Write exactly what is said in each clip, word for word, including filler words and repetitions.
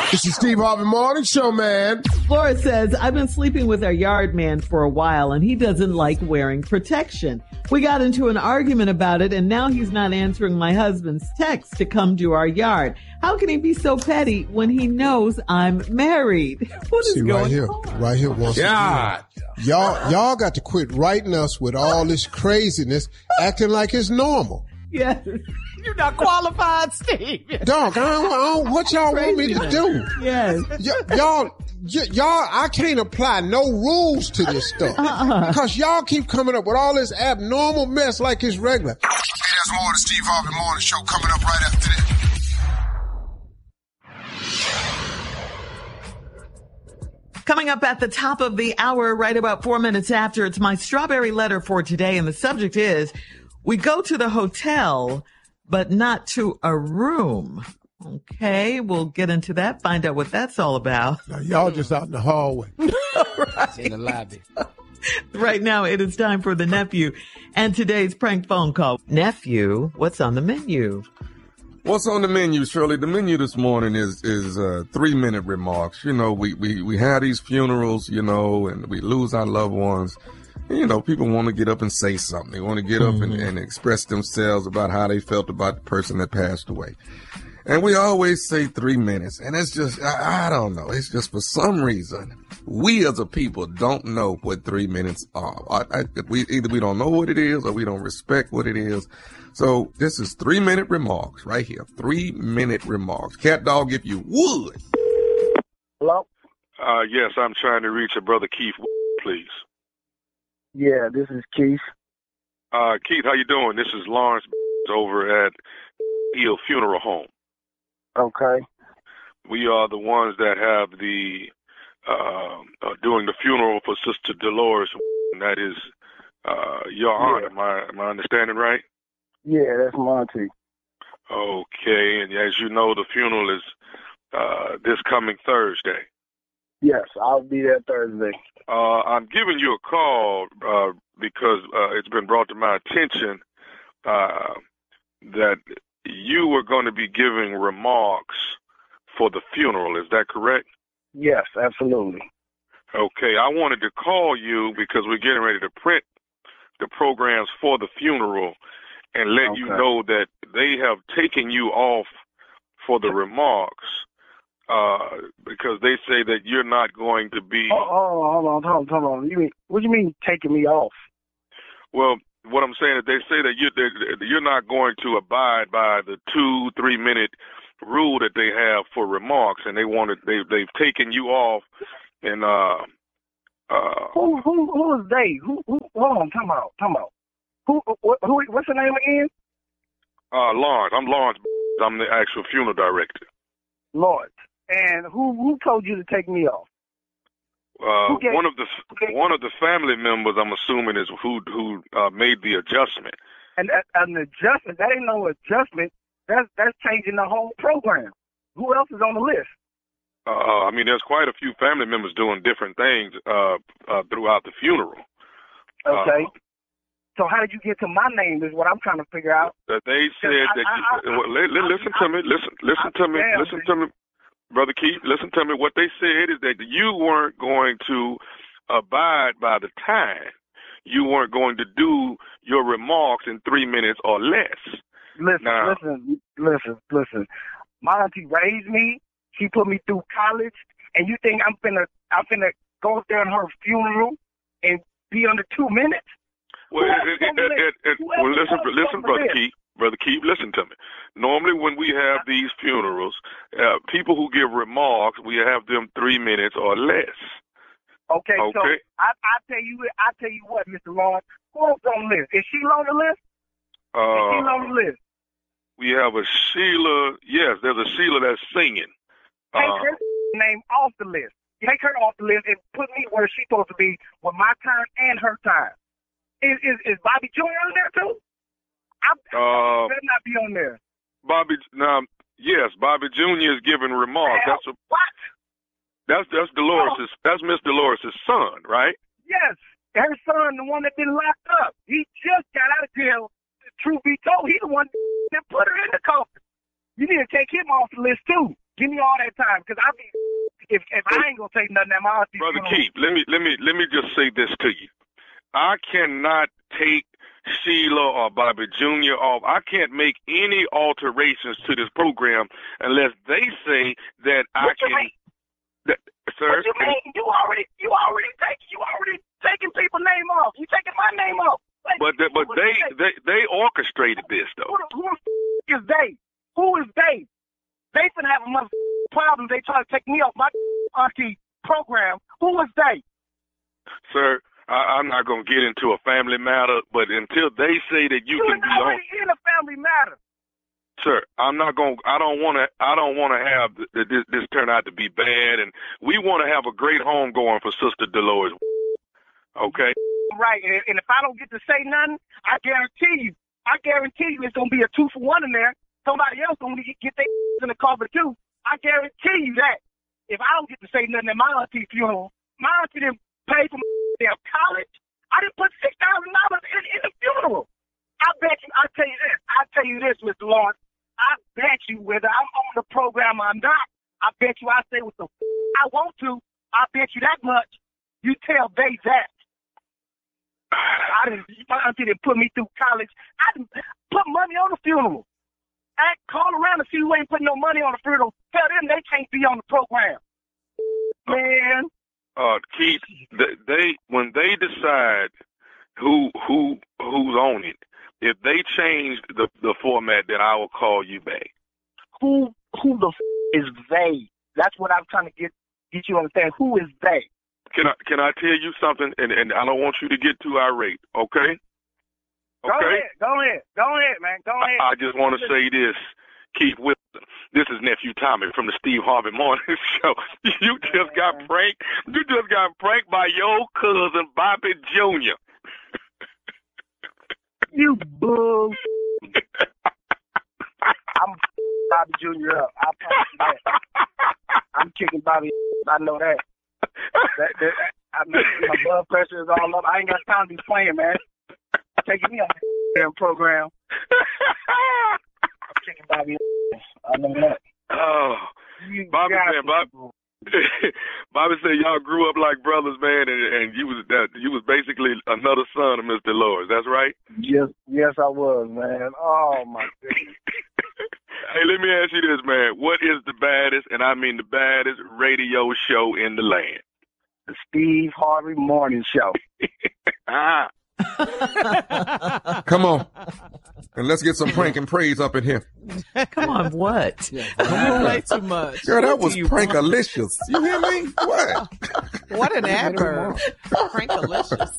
This is Steve Harvey Morning Show, man. Flora says, I've been sleeping with our yard man for a while, and he doesn't like wearing protection. We got into an argument about it, and now he's not answering my husband's text to come to our yard. How can he be so petty when he knows I'm married? What is See, going right here, on? right here, once God. again. Y'all, y'all got to quit writing us with all this craziness, acting like it's normal. Yes. You're not qualified, Steve. Dog, I don't, I don't, what y'all want me to do? Yes. Y- y'all, y- y'all, I can't apply no rules to this stuff. Uh-uh. Because y'all keep coming up with all this abnormal mess like it's regular. Hey, there's more of the Steve Harvey Morning Show coming up right after this. Coming up at the top of the hour, right about four minutes after, it's my strawberry letter for today. And the subject is, we go to the hotel, but not to a room. Okay, we'll get into that, find out what that's all about. Now, y'all just out in the hallway. Right. In the lobby. Right now, it is time for the nephew and today's prank phone call. Nephew, what's on the menu? What's on the menu, Shirley? The menu this morning is is uh, three-minute remarks. You know, we, we, we have these funerals, you know, and we lose our loved ones. And, you know, people want to get up and say something. They want to get Mm-hmm. up and, and express themselves about how they felt about the person that passed away. And we always say three minutes. And it's just, I, I don't know. It's just for some reason, we as a people don't know what three minutes are. I, I, we, either we don't know what it is or we don't respect what it is. So this is three minute remarks right here. Three minute remarks. Cat Dog, if you would. Hello? Uh, yes, I'm trying to reach a brother Keith, please. Yeah, this is Keith. Uh, Keith, how you doing? This is Lawrence over at Hill Funeral Home. Okay. We are the ones that have the, uh, uh doing the funeral for Sister Dolores. And that is, uh, your aunt. Am I, am I understanding right? Yeah, that's Monty. Okay, and as you know, the funeral is, uh, this coming Thursday. Yes, I'll be there Thursday. Uh, I'm giving you a call uh, because uh, it's been brought to my attention uh, that you were going to be giving remarks for the funeral. Is that correct? Yes, absolutely. Okay, I wanted to call you because we're getting ready to print the programs for the funeral and let Okay. you know that they have taken you off for the remarks. Uh, because they say that you're not going to be. Oh, oh, hold on, hold on, hold on. You mean, what do you mean taking me off? Well, what I'm saying is they say that you're you're not going to abide by the two three minute rule that they have for remarks, and they wanted they they've taken you off. And uh, uh, Who who who is they? Who who? Hold on, come out, come out. Who who? who what's the name again? uh, Lawrence. I'm Lawrence. I'm the actual funeral director. Lord. And who who told you to take me off? Uh, gave- one of the one of the family members, I'm assuming, is who who uh, made the adjustment. And that, an adjustment, that ain't no adjustment. That's that's changing the whole program. Who else is on the list? Uh, I mean, there's quite a few family members doing different things uh, uh, throughout the funeral. Okay. Uh, So how did you get to my name is what I'm trying to figure out. that they said I- that. I- You, I- well, li- li- listen to me. Listen. Listen to me. Damn, Listen to me, brother Keith. Listen to me. What they said is that you weren't going to abide by the time. You weren't going to do your remarks in three minutes or less. Listen, Now- listen, listen, listen. My auntie raised me. She put me through college, and you think I'm finna, I'm finna go up there in her funeral and be under two minutes? Well, Who else it, is on it, the it, list? it, it, Who else well is listen, on- listen, on the brother list? Keith. Brother Keith, listen to me. Normally, when we have these funerals, uh, people who give remarks, we have them three minutes or less. Okay, so Okay. I, I tell you, I tell you what, Mister Lawrence, who else on the list? Is Sheila on the list? Is Sheila on Uh, the list? we have a Sheila. Yes, there's a Sheila that's singing. Take Uh, her name off the list. Take her off the list and put me where she's supposed to be with my time and her time. Is is, is Bobby Junior on there too? I Uh, better not be on there. Bobby. Now, yes, Bobby Junior is giving remarks. Hell, That's a, what? that's that's Dolores's. That's Miss Dolores's son, right? Yes, her son, the one that been locked up. He just got out of jail. Truth be told, he the one that put her in the coffin. You need to take him off the list too. Give me all that time, because I be if if I ain't gonna take nothing at my auntie. Brother Keith, let me let me let me just say this to you. I cannot take Sheila or Bobby Junior off. I can't make any alterations to this program unless they say that I can. That, sir, what you mean? You already you already take you already taking people's name off. You taking my name off. Like, but the, but they, they they orchestrated this though. Who, who is they? Who is they? They finna have a mother problem. They try to take me off my auntie program. Who is they? Sir, I, I'm not gonna get into a family matter, but until they say that you, you can be on, in a family matter. Sir, I'm not going. I don't want to. I don't want to have th- this, this turn out to be bad, and we want to have a great home going for Sister Dolores. Okay. Right, and, and if I don't get to say nothing, I guarantee you, I guarantee you, it's gonna be a two for one in there. Somebody else gonna get their in the cover too. I guarantee you that. If I don't get to say nothing at my auntie funeral, my auntie didn't pay for their college. I didn't put six thousand dollars in, in the funeral. I bet you. I tell you this. I tell you this, Mister Lawrence. I bet you, whether I'm on the program or not, I bet you I say what the f- I want to. I bet you that much. You tell they that. I didn't. My auntie didn't put me through college. I didn't put money on the funeral. I call around and see who ain't putting no money on the funeral. Tell them they can't be on the program. Man. Uh, Keith, they when they decide who who who's on it, if they change the the format, then I will call you back. Who who the f- is they? That's what I'm trying to get get you to understand. Who is they? Can I can I tell you something? And, and I don't want you to get too irate, okay? Okay. Go ahead, go ahead, go ahead, man, go ahead. I, I just want to say this, Keith Wilson. This is Nephew Tommy from the Steve Harvey Morning Show. You just got pranked. You just got pranked by your cousin Bobby Junior You bull. I'm Bobby Junior up. I promise you that. I'm kicking Bobby. I know that. that, that I mean, my blood pressure is all up. I ain't got time to be playing, man. Taking me on the damn program. I'm kicking Bobby. I know that. Oh, you Bobby said, Bob, Bobby said y'all grew up like brothers, man, and, and you was that you was basically another son of Mister Lawrence. That's right. Yes, yes, I was, man. Oh my goodness. Hey, let me ask you this, man. What is the baddest, and I mean the baddest, radio show in the land? The Steve Harvey Morning Show. ah. Come on. And let's get some prank and praise up in here. Come on, what? Yeah, you play too much. Girl, that What was do you prankalicious. You hear me? What? What an adverb. Prankalicious.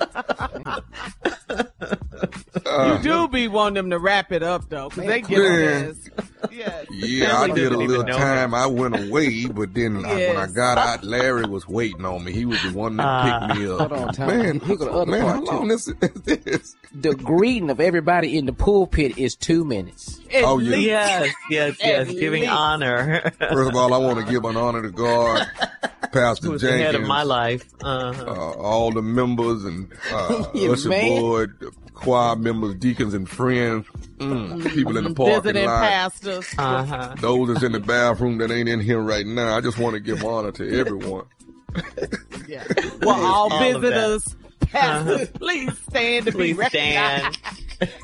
Uh, You do be wanting them to wrap it up, though, because they get Man. on this. Yes. yeah, I Family did a doesn't even little know time. I went away, but then I, when I Yes. got out, Larry was waiting on me. He was the one that Ah. picked me up. Hold on, Tom. Man, Here go the other man, part, how long too. is this? The greeting of everybody in the pulpit is two minutes. At Oh, yeah. least. Yes, yes, yes. At Giving least. honor. First of all, I want to give an honor to God, Pastor Who's the head Jenkins, of my life. Uh-huh. uh, all the members and uh, Yeah, usher man. board, choir members, deacons and friends, mm, people in the parking Visiting lot, pastors. Uh-huh. those that's in the bathroom that ain't in here right now. I just want to give honor to everyone. Yeah. Well, all, All of that. visitors, pastors, please stand to Please be recognized. stand.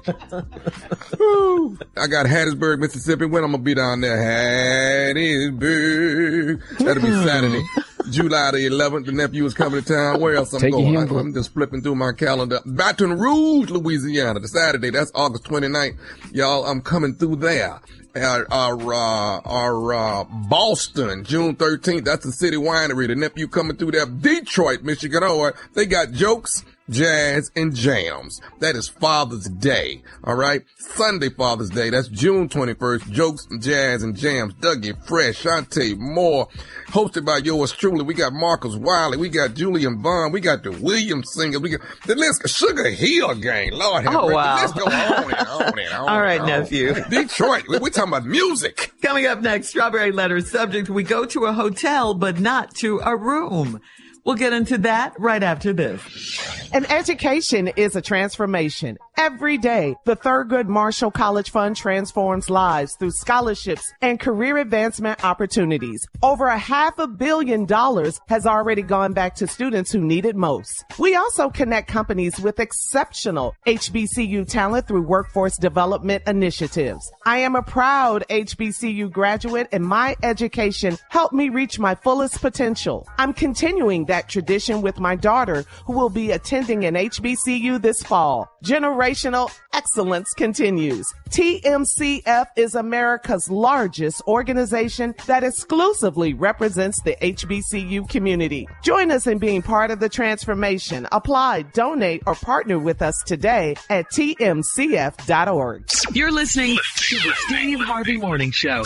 Woo. I got Hattiesburg, Mississippi. When I'm gonna be down there, Hattiesburg. That'll be Saturday, July the eleventh. The nephew is coming to town. Where else I'm Take your going? hand, I, I'm just flipping through my calendar. Baton Rouge, Louisiana. The Saturday, that's August twenty-ninth. Y'all, I'm coming through there. Our, our, uh, our, uh, Boston, June thirteenth. That's the City Winery. The nephew coming through there. Detroit, Michigan. Oh, they got jokes, jazz, and jams. That is Father's Day. All right. Sunday Father's Day. That's June twenty-first. Jokes, jazz, and jams. Dougie Fresh, Shantae Moore. Hosted by yours truly. We got Marcus Wiley. We got Julian Vaughn. We got the Williams singers. We got the list. Sugar Hill Gang. Lord have Oh, mercy. wow. The list go on and on and on. All right, and on. nephew. Detroit. We, we talking about music. Coming up next, Strawberry Letter subject, we go to a hotel, but not to a room. We'll get into that right after this. An education is a transformation. every day. The Thurgood Marshall College Fund transforms lives through scholarships and career advancement opportunities. Over a half a billion dollars has already gone back to students who need it most. We also connect companies with exceptional H B C U talent through workforce development initiatives. I am a proud H B C U graduate, and my education helped me reach my fullest potential. I'm continuing that tradition with my daughter, who will be attending an H B C U this fall. Generational excellence continues. T M C F is America's largest organization that exclusively represents the H B C U community. Join us in being part of the transformation. Apply, donate, or partner with us today at T M C F dot org. You're listening to the Steve Harvey Morning Show.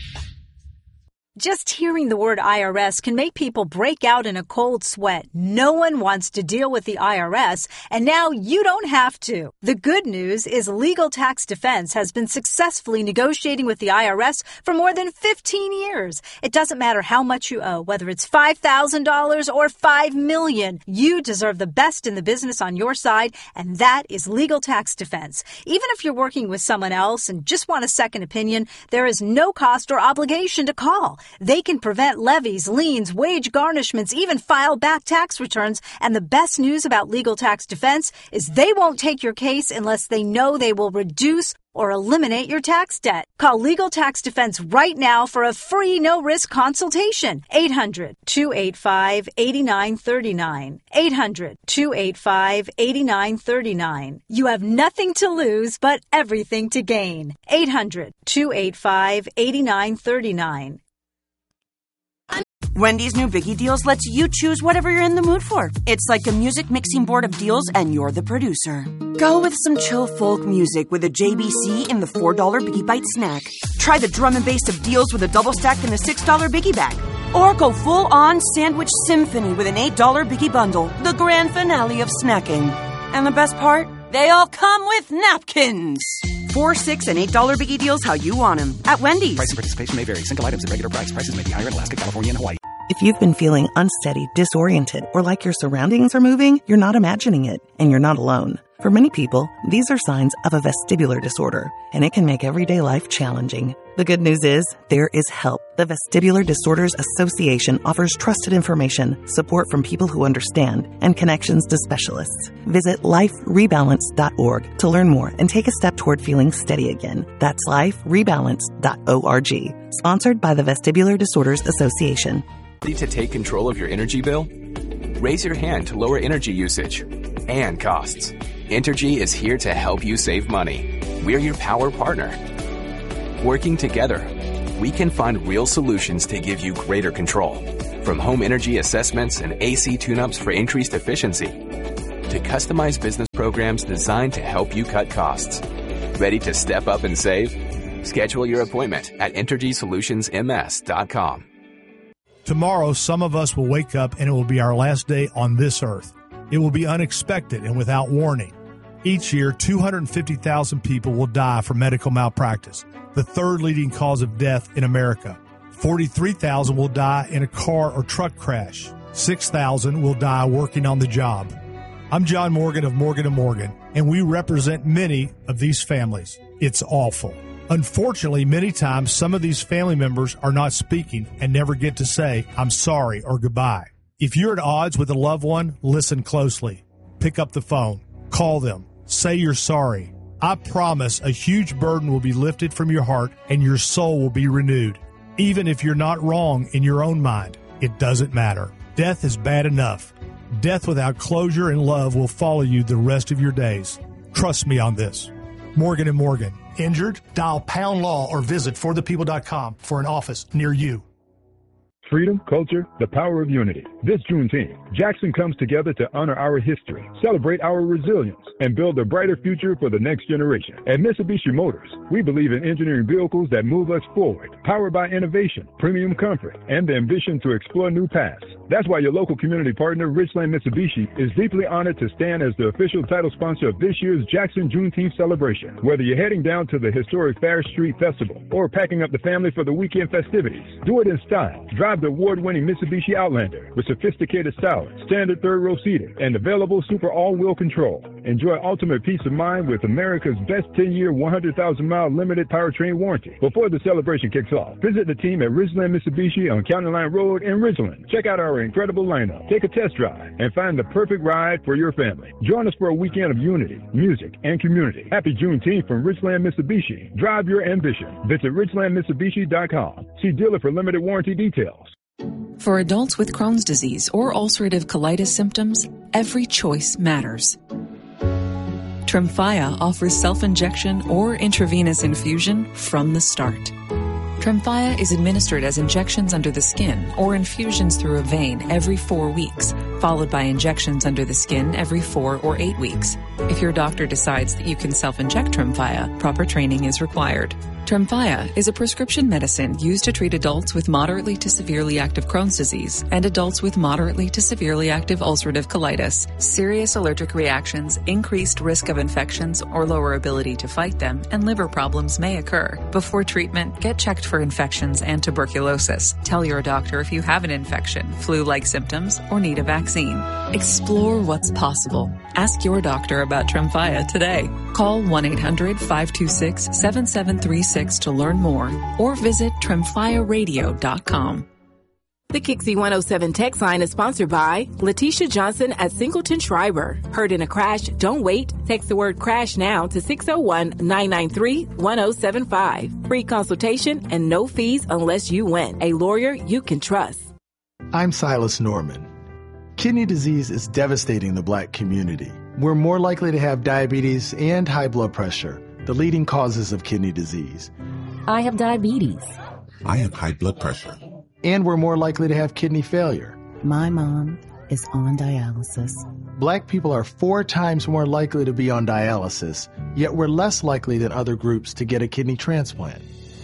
Just hearing the word I R S can make people break out in a cold sweat. No one wants to deal with the I R S, and now you don't have to. The good news is Legal Tax Defense has been successfully negotiating with the I R S for more than fifteen years. It doesn't matter how much you owe, whether it's five thousand dollars or five million dollars. You deserve the best in the business on your side, and that is Legal Tax Defense. Even if you're working with someone else and just want a second opinion, there is no cost or obligation to call. They can prevent levies, liens, wage garnishments, even file back tax returns. And the best news about Legal Tax Defense is they won't take your case unless they know they will reduce or eliminate your tax debt. Call Legal Tax Defense right now for a free no-risk consultation. eight hundred, two eight five, eight nine three nine. eight hundred, two eight five, eight nine three nine. You have nothing to lose but everything to gain. eight hundred, two eight five, eight nine three nine. Wendy's new Biggie Deals lets you choose whatever you're in the mood for. It's like a music mixing board of deals, and you're the producer. Go with some chill folk music with a J B C in the four dollar Biggie Bite snack. Try the drum and bass of deals with a double stack in the six dollar Biggie bag. Or go full-on sandwich symphony with an eight dollar Biggie bundle, the grand finale of snacking. And the best part? They all come with napkins. Four, six, and eight dollar Biggie Deals how you want them at Wendy's. Price and participation may vary. Single items at regular price. Prices may be higher in Alaska, California, and Hawaii. If you've been feeling unsteady, disoriented, or like your surroundings are moving, you're not imagining it, and you're not alone. For many people, these are signs of a vestibular disorder, and it can make everyday life challenging. The good news is, there is help. The Vestibular Disorders Association offers trusted information, support from people who understand, and connections to specialists. Visit life rebalance dot org to learn more and take a step toward feeling steady again. That's life rebalance dot org. Sponsored by the Vestibular Disorders Association. Ready to take control of your energy bill? Raise your hand to lower energy usage and costs. Entergy is here to help you save money. We're your power partner. Working together, we can find real solutions to give you greater control. From home energy assessments and A C tune-ups for increased efficiency, to customized business programs designed to help you cut costs. Ready to step up and save? Schedule your appointment at entergy solutions m s dot com. Tomorrow, some of us will wake up and it will be our last day on this earth. It will be unexpected and without warning. Each year, two hundred fifty thousand people will die from medical malpractice, the third leading cause of death in America. forty-three thousand will die in a car or truck crash. six thousand will die working on the job. I'm John Morgan of Morgan and Morgan, and we represent many of these families. It's awful. Unfortunately, many times some of these family members are not speaking and never get to say, I'm sorry or goodbye. If you're at odds with a loved one, listen closely. Pick up the phone. Call them. Say you're sorry. I promise a huge burden will be lifted from your heart and your soul will be renewed. Even if you're not wrong in your own mind, it doesn't matter. Death is bad enough. Death without closure and love will follow you the rest of your days. Trust me on this. Morgan and Morgan. Injured? Dial pound law or visit for the people dot com for an office near you. Freedom, culture, the power of unity. This Juneteenth, Jackson comes together to honor our history, celebrate our resilience, and build a brighter future for the next generation. At Mitsubishi Motors, we believe in engineering vehicles that move us forward, powered by innovation, premium comfort, and the ambition to explore new paths. That's why your local community partner, Richland Mitsubishi, is deeply honored to stand as the official title sponsor of this year's Jackson Juneteenth celebration. Whether you're heading down to the historic Fair Street Festival or packing up the family for the weekend festivities, do it in style. Drive Drive the award-winning Mitsubishi Outlander with sophisticated styling, standard third-row seating, and available super all-wheel control. Enjoy ultimate peace of mind with America's best ten-year, one hundred thousand mile limited powertrain warranty. Before the celebration kicks off, visit the team at Ridgeland Mitsubishi on County Line Road in Ridgeland. Check out our incredible lineup, take a test drive, and find the perfect ride for your family. Join us for a weekend of unity, music, and community. Happy Juneteenth from Ridgeland Mitsubishi. Drive your ambition. Visit ridgeland mitsubishi dot com. See dealer for limited warranty details. For adults with Crohn's disease or ulcerative colitis symptoms, every choice matters. Tremfya offers self-injection or intravenous infusion from the start. Tremfya is administered as injections under the skin or infusions through a vein every four weeks, followed by injections under the skin every four or eight weeks. If your doctor decides that you can self-inject Tremfya, proper training is required. Tremfya is a prescription medicine used to treat adults with moderately to severely active Crohn's disease and adults with moderately to severely active ulcerative colitis. Serious allergic reactions, increased risk of infections or lower ability to fight them, and liver problems may occur. Before treatment, get checked for infections and tuberculosis. Tell your doctor if you have an infection, flu-like symptoms, or need a vaccine. Explore what's possible. Ask your doctor about Tremfya today. Call one eight hundred five two six seven seven three six to learn more or visit tremfya radio dot com. The Kixie one oh seven text line is sponsored by Letitia Johnson at Singleton Schreiber. Heard in a crash? Don't wait. Text the word crash now to six oh one nine nine three one oh seven five. Free consultation and no fees unless you win. A lawyer you can trust. I'm Silas Norman. Kidney disease is devastating the Black community. We're more likely to have diabetes and high blood pressure, the leading causes of kidney disease. I have diabetes. I have high blood pressure. And we're more likely to have kidney failure. My mom is on dialysis. Black people are four times more likely to be on dialysis, yet we're less likely than other groups to get a kidney transplant.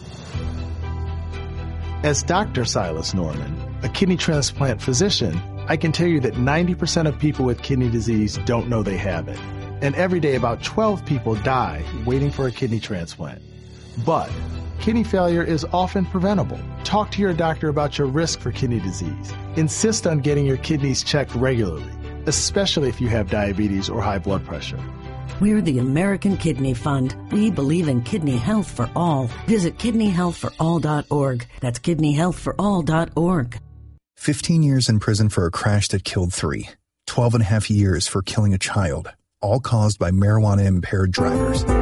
As Doctor Silas Norman, a kidney transplant physician, I can tell you that ninety percent of people with kidney disease don't know they have it. And every day about twelve people die waiting for a kidney transplant. But kidney failure is often preventable. Talk to your doctor about your risk for kidney disease. Insist on getting your kidneys checked regularly, especially if you have diabetes or high blood pressure. We're the American Kidney Fund. We believe in kidney health for all. Visit kidney health for all dot org. That's kidney health for all dot org. fifteen years in prison for a crash that killed three. twelve and a half years for killing a child, all caused by marijuana-impaired drivers.